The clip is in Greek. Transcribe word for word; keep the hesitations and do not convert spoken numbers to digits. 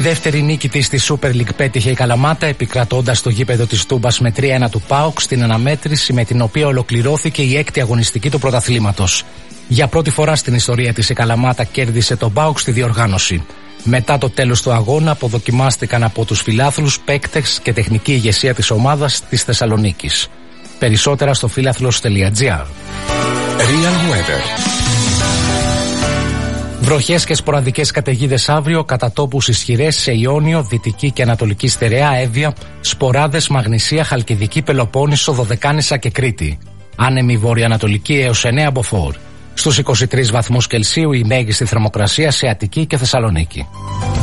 Δεύτερη νίκη της στη Super League πέτυχε η Καλαμάτα, επικρατώντας το γήπεδο της Τούμπας με τρία ένα του ΠΑΟΚ στην αναμέτρηση με την οποία ολοκληρώθηκε η έκτη αγωνιστική του πρωταθλήματος. Για πρώτη φορά στην ιστορία της η Καλαμάτα κέρδισε τον ΠΑΟΚ στη διοργάνωση. Μετά το τέλος του αγώνα αποδοκιμάστηκαν από τους φιλάθλους, παίκτες και τεχνική ηγεσία της ομάδας της Θεσσαλονίκης. Περισσότερα στο φίλαθλος τελεία τζι άρ. Real Weather. Βροχές και σποραδικές καταιγίδες αύριο, κατά τόπους ισχυρές σε Ιόνιο, Δυτική και Ανατολική Στερεά, Εύβοια, σποράδες, Μαγνησία, Χαλκιδική, Πελοπόννησο, Δωδεκάνησα και Κρήτη. Άνεμη βορειοανατολική έως εννέα μποφόρ. Στους είκοσι τρεις βαθμούς Κελσίου η μέγιστη θερμοκρασία σε Αττική και Θεσσαλονίκη.